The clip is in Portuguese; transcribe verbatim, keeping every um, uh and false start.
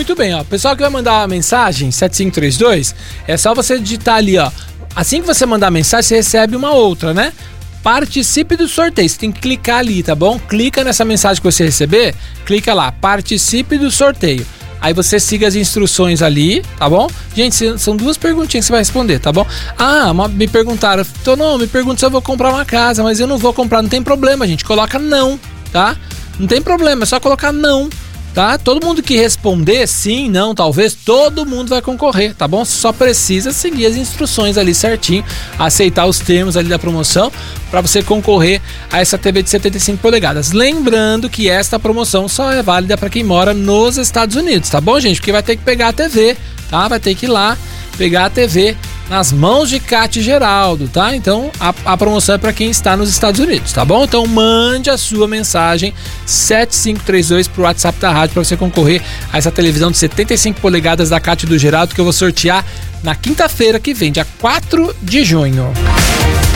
Muito bem, ó. Pessoal que vai mandar uma mensagem, sete cinco três dois, é só você digitar ali, ó. Assim que você mandar a mensagem, você recebe uma outra, né? Participe do sorteio. Você tem que clicar ali, tá bom? Clica nessa mensagem que você receber, clica lá, participe do sorteio. Aí você siga as instruções ali, tá bom? Gente, são duas perguntinhas que você vai responder, tá bom? Ah, uma, me perguntaram, tô, não, me perguntam se eu vou comprar uma casa, mas eu não vou comprar, não tem problema, gente. Coloca não, tá? Não tem problema, é só colocar não. Tá? Todo mundo que responder sim, não, talvez, todo mundo vai concorrer, tá bom? Só precisa seguir as instruções ali certinho, aceitar os termos ali da promoção para você concorrer a essa T V de setenta e cinco polegadas. Lembrando que esta promoção só é válida para quem mora nos Estados Unidos, tá bom, gente? Porque vai ter que pegar a T V, tá? Vai ter que ir lá pegar a T V nas mãos de Cátia Geraldo, tá? Então a, a promoção é para quem está nos Estados Unidos, tá bom? Então mande a sua mensagem sete cinco três dois pro WhatsApp da rádio para você concorrer a essa televisão de setenta e cinco polegadas da Cátia do Geraldo que eu vou sortear na quinta-feira que vem, dia quatro de junho.